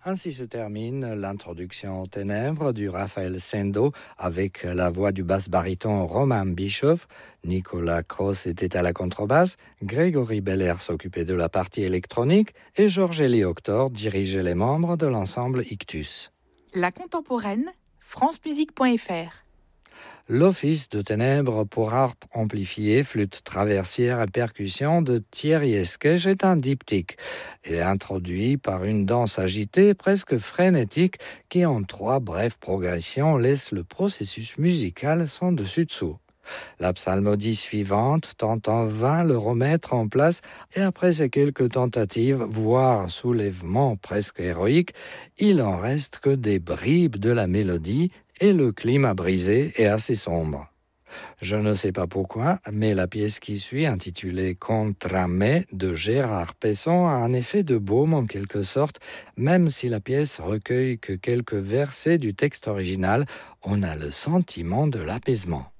Ainsi se termine l'introduction aux ténèbres du Raphaël Sendo avec la voix du basse-baryton Roman Bischoff. Nicolas Cross était à la contrebasse, Grégory Beller s'occupait de la partie électronique et Georges Elioctor dirigeait les membres de l'ensemble Ictus. La contemporaine, francemusique.fr. L'Office de ténèbres pour harpe amplifiée, flûte traversière et percussion de Thierry Esquèche est un diptyque. Il est introduit par une danse agitée, presque frénétique, qui en 3 brèves progressions laisse le processus musical sans dessus-dessous. La psalmodie suivante tente en vain le remettre en place et après ces quelques tentatives, voire soulèvements presque héroïques, il en reste que des bribes de la mélodie et le climat brisé est assez sombre. Je ne sais pas pourquoi, mais la pièce qui suit, intitulée Contra me de Gérard Pesson, a un effet de baume en quelque sorte, même si la pièce recueille que quelques versets du texte original, on a le sentiment de l'apaisement.